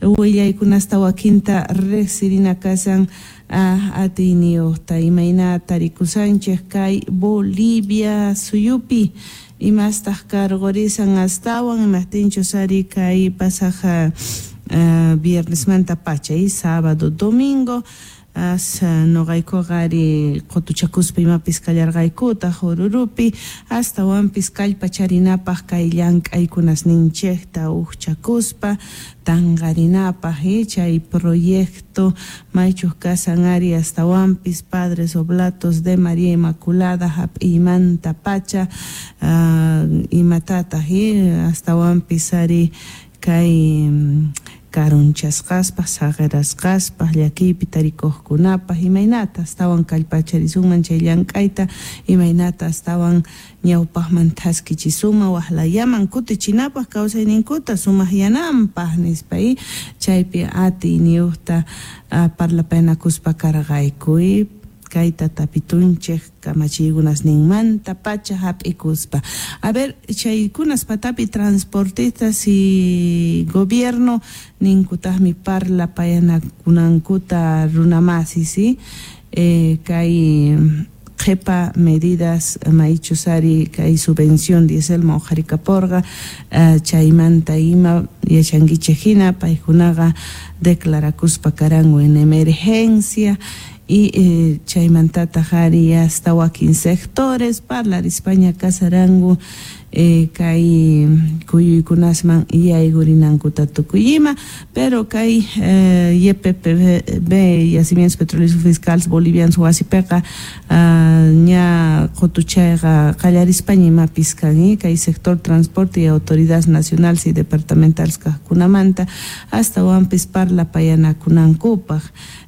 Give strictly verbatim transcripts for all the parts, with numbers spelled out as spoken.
willaykunasta wakinta reqsirina kasan atiniyuqta imaynata rikusanchik kay Bolivia suyupi imastaq karqurisan astawan imaqtinchu sari kay pasaja uh, viernesmanta pachay sábado domingo as noqayku qari qutuchakuspa imapis kallarqaykuta hururupi hasta wampis kallpa charinapaq kay llank'aykunas ninchikta uqchakuspa tanqarinapaq chay proyecto maychuq kasan ari hasta wampis Padres Oblatos de María Inmaculada hap'imanta pacha uh, imatataq hasta wampis ari kay karunchasqaspas saqirasqaspas llakipi tarikuqkunapas imaynata astawan kallpacharisunman chay llank'ayta imaynata astawan ñawpaqman thaskichisunman waqlayaman kutichinapaq kawsayninkuta sumaq yananpaq nispa chaypi atiniyuqta uh, parlapanakuspa karqayku kayta tapitunchik kamachiykunas ninmanta pacha hap'ikuspa. A ver, chaykunas patapi transportistas y gobierno ninkutaqmi parla payanakunankuta runamasi, ¿sí? Eh, kay jepa medidas maichusari kay subvención dieselma ujarikaporqa uh, chaymanta ima yachankichik paykunaqa declarakuspa karangu en emergencia y eh, chaymantata hari hasta wakin sectores parlar España kasarangu eh, kay kuyuykunasman yaygurinankuta tukuyima pero kay eh, Y P P B Yacimientos Petroleros Fiscales Bolivianos wasipiqa uh, ña qutuchayqa qallar España imapis kan kay sector transporte y autoridades nacionales y departamentales kaqkunamanta hasta wampis parla payanakunankupaq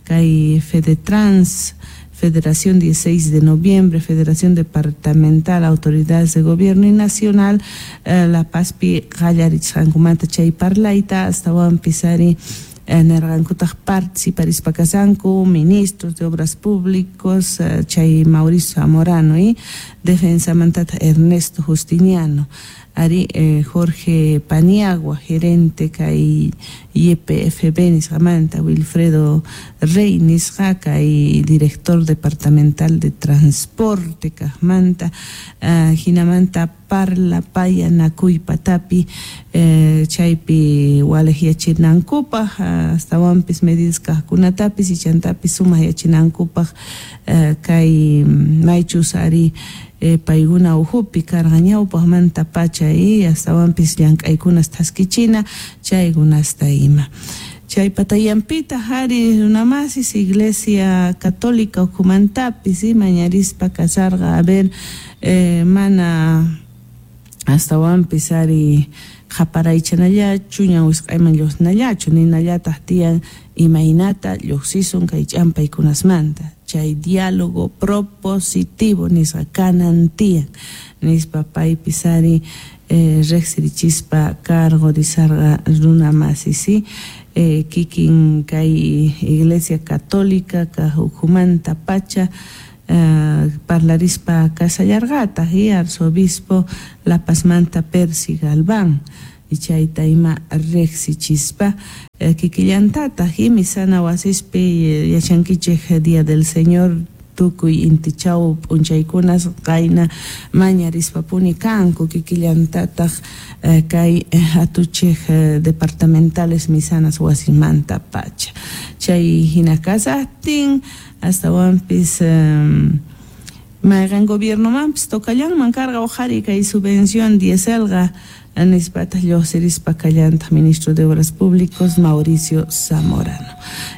kay Fedetrans, Federación dieciséis de noviembre, Federación Departamental, Autoridades de Gobierno y Nacional, eh, La Pazpi Qallarichankumanta chay parlaita, hasta Wampisari Nergankutaq participarispa kasanku, ministros de Obras Públicos, uh, chay Mauricio Zamorano y Defensa Mantata Ernesto Justiniano. Ari eh, Jorge Paniagua, gerente kay Y P F B Nisqamanta, Wilfredo Rey Nisqaqa y director departamental de transporte Kajmanta, uh, hinamanta parla paya nakuy patapi eh, chaypi walejyachinankupaq uh, hasta wampis medidas kaqkunatapis y chantapis sumaq yachinankupaq uh, kay maychus ari Eh, payguna uhupi karqañawpaq manta pacha y hasta wampis llank'aykunas thaskichina chaykunasta ima chay patayampita hari runamasis Iglesia Católica ukumantapis y mañarispa kasarqa a ver eh, mana hasta wampis ari qaparaychanallachu ña wisq'ayman lluqsinallachu ninallataq tiyan imaynata lluqsisun kay ch'ampaykunasmanta chay diálogo propositivo nisqa kanantiyan nispa paypis ari eh, reqsirichispa cargo risarqa runamasi, ¿sí? Eh, kikin kay Iglesia Católica kaq ukumanta pacha Uh, parlarispa kasallarqata y arzobispo La Pazmanta Percy Galván y chayta ima reqsichispa uh, kikillantata y misana wasispi uh, yachankichik Día del Señor tukuy intichaw p'unchaykunas qayna mañarispapuni kanku kikillantataq uh, kay uh, atuchik uh, departamentales misanas wasimanta pacha chay hina kasaqtin hasta wampis um, mayqan gobierno mampis tokallanman karqa uqhari kay subvención dieselqa nispataq lluqsirispa kallantaq ministro de Obras Públicos Mauricio Zamorano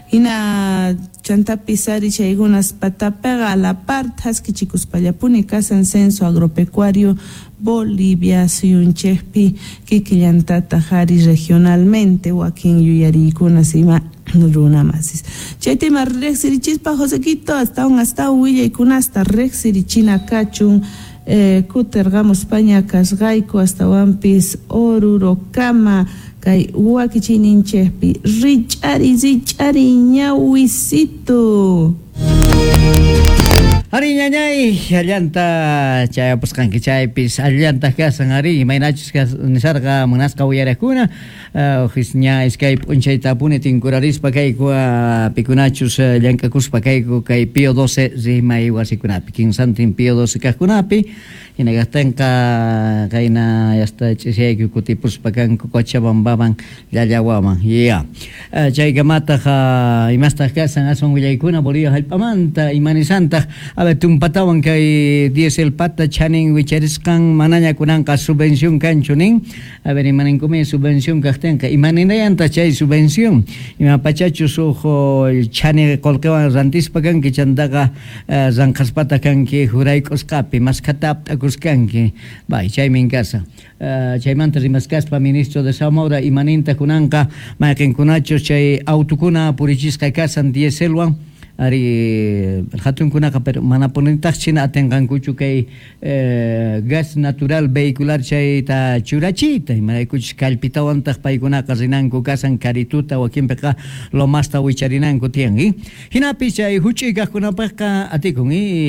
hina chantapis ari chaykunas patapiqa a la par haskichikuspallapuni kasan censo agropecuario Bolivia suyunchikpi kikillantataq ari regionalmente wakin yuyariykunas ima runamasis chaytima reqsirichispa Josequito hasta un hasta willaykunasta reqsirichina kachun eh, kuterqamus España kasqayku hasta wampis Orurocama kay wakichiyninchikpi rich'ari rich'ari ñawisito Ari ñañay allanta chay pusqanki chaypis allanta kasan ari imaynachus nisarqa munasqa uyarakuna ojis ña iskay p'unchayta apuni tinkurarispa kayku pikunachus llankakuspa kayku kay Pío doce rimay wasikunapi kinsantin Pío doce kaqkunapi hinaqatinqa kayna hasta ch'isiyayku kutipuspa kanku Cochabambaman llallawaman ya chaykamataqa imastaq kasan aswan willaykuna Bolivia hallp'amanta imanisantaq a ver tumpatawan kay diesel pata chanin wicharisqan manaña kunanqa subvención kanchu nin a ver imaninkumi subvención kaqtinqa imaninayanta chay subvención ima pachachus ujo chani qolqewan rantispa kanki chantaqa ranqaspata kanki jurayk'usqapi maskata apt'akuskanki bay chaymin kasa chaymanta rimaskaspa ministro de Zamora imaninta kunanqa mayqinkunachus chay autokuna purichisqa kasan dieselwan ari hatun kunaqa pero mana punintaq china atenqankuchu kay gas natural vehicular chayta churachita imaraykuchus kallpitawantaq paykunaqa rinanku kasan karituta wakinpiqa lo masta wicharinanku tiyanki hinapis chay huch'uy kaqkunapaqqa atikun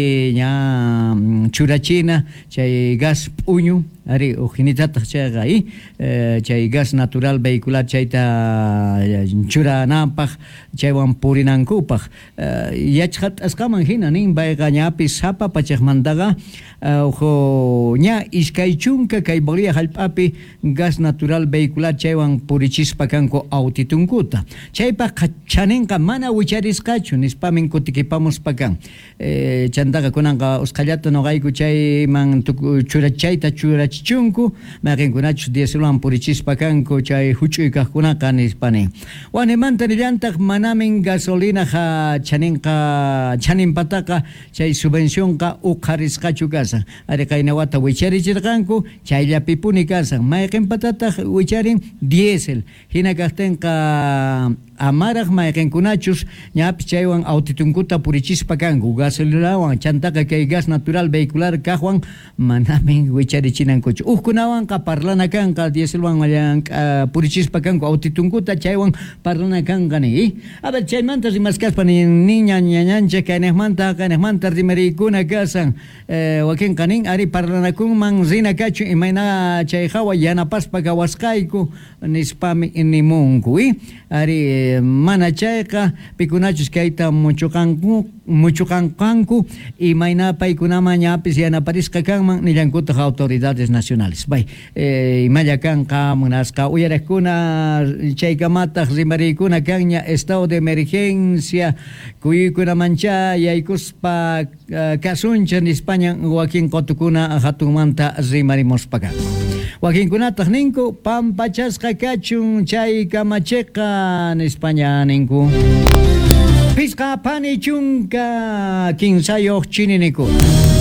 ña churachina chay gas p'uñu ari ujinitataq chayqa chay gas natural vehicular chayta churananpaq chaywan purinankupaq yachqat asqaman hina nin bayqa ñapis sapa pachaqmantaqa ujo ña iskay chunka kay Bolivia hallp'api gas natural vehicular chaywan purichispa kanku autitunkuta chaypaq chaninqa mana wicharisqachu nispamin kutikipamuspa kan chantaqa kunanqa usqallata noqayku chayman churachayta churachichunku mayqinkunachus dieselwan purichispa kanku chay huch'uy kaqkunaqa nispani wanimanta nillantaq manamin gasolina chaninqa chaninpataqa chay subvencionqa uqarisqachu kasan ari qayna wata wicharichirqanku chayllapipuni kasan mayqinpatataq wicharin diesel hina kaqtinqa amaraq mayqinkunachus ñapis chaywan autitunkuta purichispa kanku gasolinawan chantaqa kay gas natural vehicular kaqwan manamin wicharichinankuchu ujkunawanqa parlana kanqa dieselwan purichispa kanku autitunkuta chaywan parlana kanqani a ver chaymanta rimaskaspa niña ñañancha kaynaqmanta kaynaqmanta rimarikuna kasan wakinqa nin ari parlanakunman rina kachu imayna chay hawa yanapaspa kawasqayku nispami nimunku ari mana chayqa pikunachus kayta muchuqanku muchuqanqanku imayna paykunaman ñapis yanaparisqa kanman nillankutaq autoridades nacionales bay imalla kanqa munasqa uyariqkuna chaykamataq rimarikuna kanña estado de emergencia kuyuykunamancha yaykuspa kasuncha nispaña wakin qotukuna hatunmanta rimarimuspa kanku wakinkunataq ninku pampachasqa kachun chay kamachiqa nispaña ninku pisqa pani chunka kinsayoq chininiku